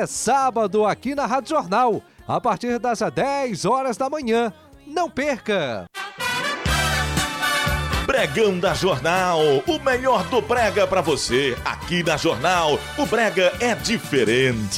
é sábado aqui na Rádio Jornal, a partir das 10 horas da manhã. Não perca! Pregão da Jornal, o melhor do brega pra você. Aqui na Jornal, o brega é diferente.